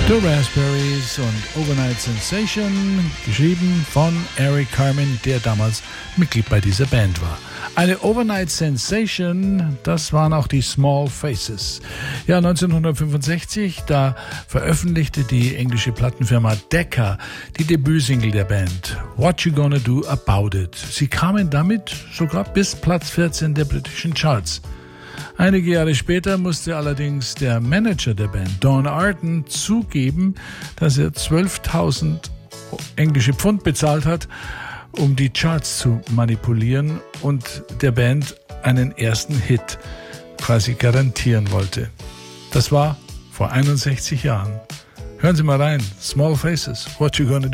The Raspberries und Overnight Sensation, geschrieben von Eric Carmen, der damals Mitglied bei dieser Band war. Eine Overnight Sensation, das waren auch die Small Faces. Ja, 1965, da veröffentlichte die englische Plattenfirma Decca die Debütsingle der Band, What You Gonna Do About It. Sie kamen damit sogar bis Platz 14 der britischen Charts. Einige Jahre später musste allerdings der Manager der Band, Don Arden, zugeben, dass er 12.000 englische Pfund bezahlt hat, um die Charts zu manipulieren und der Band einen ersten Hit quasi garantieren wollte. Das war vor 61 Jahren. Hören Sie mal rein. Small Faces, What You Gonna Do.